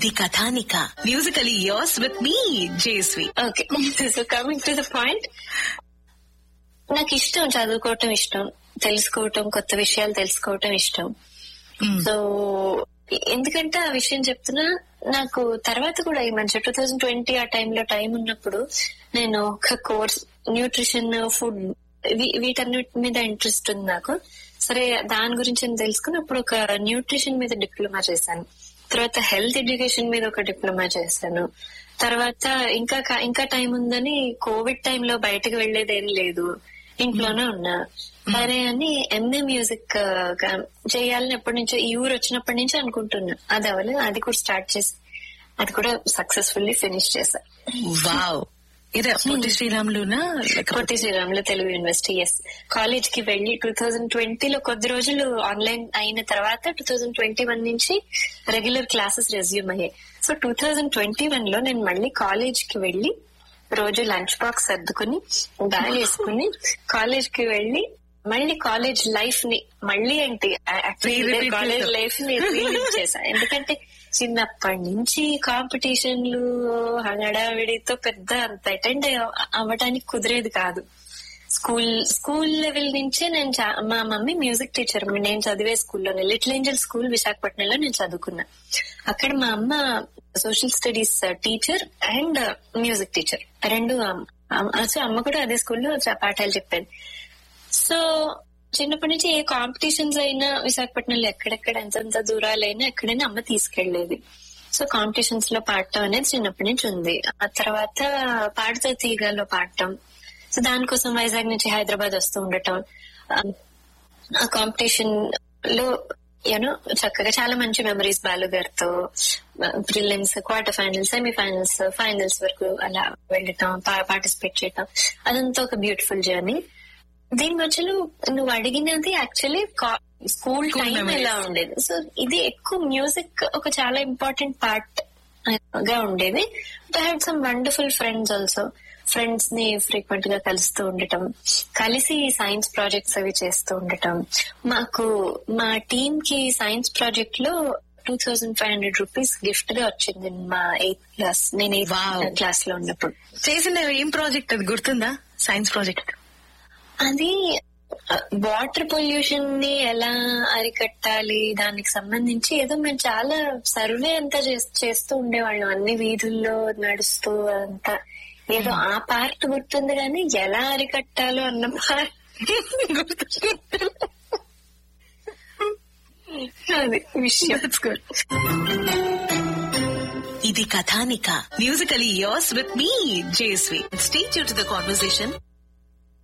ఇది కథానిక musically yours with me జేస్వి. Okay, so coming to the point, నాకు ఇష్టం చదువుకోవటం, ఇష్టం తెలుసుకోవటం, కొత్త విషయాలు తెలుసుకోవటం ఇష్టం. సో ఎందుకంటే ఆ విషయం చెప్తున్నా, నాకు తర్వాత కూడా ఈ మంచి 2020 ఆ టైంలో టైం ఉన్నప్పుడు నేను ఒక కోర్స్ న్యూట్రిషన్, ఫుడ్, వీటన్నిటి మీద ఇంట్రెస్ట్ ఉంది నాకు. సరే దాని గురించి తెలుసుకుని అప్పుడు ఒక న్యూట్రిషన్ మీద డిప్లొమా చేశాను. తర్వాత హెల్త్ ఎడ్యుకేషన్ మీద ఒక డిప్లొమా చేశాను. తర్వాత ఇంకా టైం ఉందని కోవిడ్ టైంలో బయటకు వెళ్లేదేం లేదు, ఇంట్లోనే ఉన్నా. సరే అని ఎంఏ మ్యూజిక్ చేయాలని ఎప్పటి నుంచో, ఈ ఊరు వచ్చినప్పటి నుంచి అనుకుంటున్నా. అది అవ్వలేదు, అది కూడా స్టార్ట్ చేసి అది కూడా సక్సెస్ఫుల్లీ ఫినిష్ చేశా. వావ్. పొట్టి శ్రీరాములునా? Potti Sriramulu Telugu university. Yes. College కి వెళ్లి 2020లో కొద్ది రోజులు ఆన్లైన్ అయిన తర్వాత 2021 నుంచి రెగ్యులర్ క్లాసెస్ రెజ్యూమ్ అయ్యాయి. సో 2021లో నేను మళ్ళీ కాలేజ్ కి వెళ్లి రోజు లంచ్ బాక్స్ సర్దుకుని బ్యాగ్ వేసుకుని కాలేజ్ కి వెళ్లి మళ్ళీ కాలేజ్ లైఫ్ ని మళ్ళీ ఏంటి కాలేజ్ లైఫ్ ని రీలివ్ చేశా. ఎందుకంటే చిన్నప్పటి నుంచి కాంపిటీషన్లు, హడావిడితో పెద్ద అంత అటెండ్ అవ్వడానికి కుదిరేది కాదు. స్కూల్ లెవెల్ నుంచే నేను మా మమ్మీ మ్యూజిక్ టీచర్. నేను చదివే స్కూల్లోనే, లిటిల్ ఏంజల్ స్కూల్ విశాఖపట్నంలో నేను చదువుకున్నా. అక్కడ మా అమ్మ social studies teacher and music teacher రెండు. సో అమ్మ కూడా అదే స్కూల్లో పాఠాలు చెప్పేది. సో చిన్నప్పటి నుంచి ఏ కాంపిటీషన్స్ అయినా విశాఖపట్నంలో ఎక్కడెక్కడ ఎంతెంత దూరాలైనా ఎక్కడైనా అమ్మ తీసుకెళ్లేది. సో కాంపిటీషన్స్ లో పాడటం అనేది చిన్నప్పటి నుంచి ఉంది. ఆ తర్వాత పాడుతో తీగలో పాడటం. సో దానికోసం వైజాగ్ నుంచి హైదరాబాద్ వస్తూ ఉండటం. ఆ కాంపిటీషన్ లో యూనో చక్కగా చాలా మంచి మెమరీస్ బాలు గారితో. Prelims, quarter finals, semifinals, finals వరకు అలా వెళ్ళటం, పార్టిసిపేట్ చేయటం, అదంతా ఒక బ్యూటిఫుల్ జర్నీ. దీని మధ్యలో నువ్వు అడిగినది యాక్చువల్లీ స్కూల్ టైం ఎలా ఉండేది. సో ఇది ఎక్కువ మ్యూజిక్ ఒక చాలా ఇంపార్టెంట్ పార్ట్ గా ఉండేది. I had some wonderful friends also. Friends ని ఫ్రీక్వెంట్ గా కలుస్తూ ఉండటం, కలిసి సైన్స్ ప్రాజెక్ట్స్ అవి చేస్తూ ఉండటం. మా టీమ్ కి సైన్స్ ప్రాజెక్ట్ లో 2500 రూపీస్ గిఫ్ట్ గా వచ్చింది మా 8th క్లాస్. నేను 8th క్లాస్ లో ఉన్నప్పుడు చేసిన ఏం ప్రాజెక్ట్ అది గుర్తుందా? సైన్స్ ప్రాజెక్ట్ అది వాటర్ పొల్యూషన్ ని ఎలా అరికట్టాలి దానికి సంబంధించి ఏదో మేము చాలా సర్వే అంతా చేస్తూ ఉండేవాళ్ళం, అన్ని వీధుల్లో నడుస్తూ అంతా. ఏదో ఆ పార్ట్ గుర్తుంది కానీ ఎలా అరికట్టాలో అన్న పార్ట్ అది విషయం. ఇది కథానిక musically yours with me జేస్వి. Stay tune to the conversation.